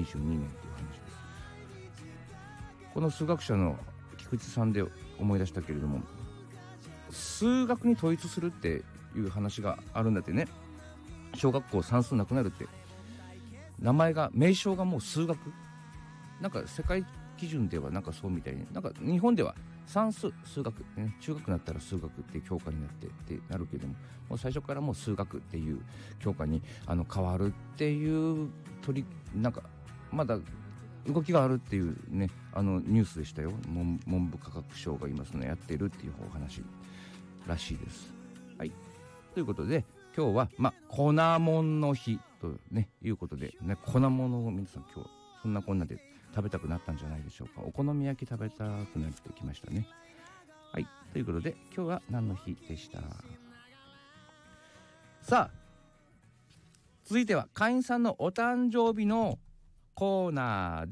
年っていう話です。この数学者の菊池さんで思い出したけれども、数学に統一するっていう話があるんだってね。小学校算数なくなるって、名称がもう数学、なんか世界基準ではなんかそうみたいに、なんか日本では算数、数学、ね、中学になったら数学っていう教科になってってなるけども、もう最初からもう数学っていう教科に変わるっていうなんかまだ動きがあるっていうね、ニュースでしたよ。文部科学省が今やってるっていうお話らしいです。はい、ということで今日は粉もんの日とねいうことでね、粉ものを皆さん今日そんなこんなで食べたくなったんじゃないでしょうか。お好み焼き食べたくなってきましたね。はい、ということで今日は何の日でした。さあ続いては会員さんのお誕生日のコーナー